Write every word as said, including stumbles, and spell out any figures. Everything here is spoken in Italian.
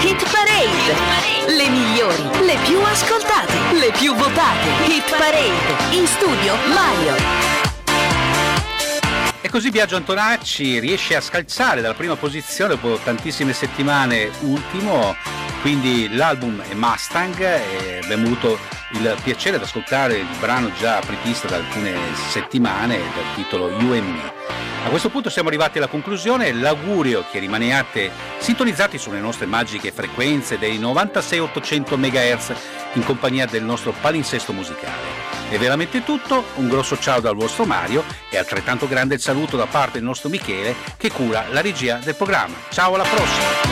Hit Parade, le migliori, le più ascoltate, le più votate. Hit Parade, in studio Mario. E così Biagio Antonacci riesce a scalzare dalla prima posizione dopo tantissime settimane ultimo, quindi l'album è Mustang e abbiamo avuto il piacere di ascoltare il brano già apripista da alcune settimane dal titolo You and Me. A questo punto siamo arrivati alla conclusione, l'augurio che rimaniate sintonizzati sulle nostre magiche frequenze dei novantasei ottocento megahertz in compagnia del nostro palinsesto musicale. È veramente tutto, un grosso ciao dal vostro Mario e altrettanto grande il saluto da parte del nostro Michele che cura la regia del programma. Ciao, alla prossima!